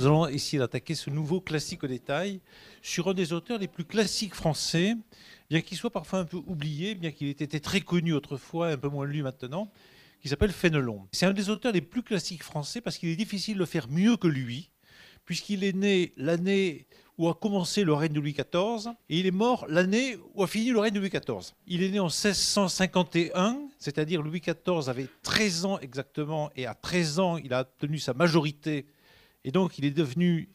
Nous allons essayer d'attaquer ce nouveau classique au détail sur un des auteurs les plus classiques français, bien qu'il soit parfois un peu oublié, bien qu'il ait été très connu autrefois, un peu moins lu maintenant, qui s'appelle Fénelon. C'est un des auteurs les plus classiques français parce qu'il est difficile de faire mieux que lui, puisqu'il est né l'année où a commencé le règne de Louis XIV et il est mort l'année où a fini le règne de Louis XIV. Il est né en 1651, c'est-à-dire Louis XIV avait 13 ans exactement, et à 13 ans, il a obtenu sa majorité. Et donc, il est devenu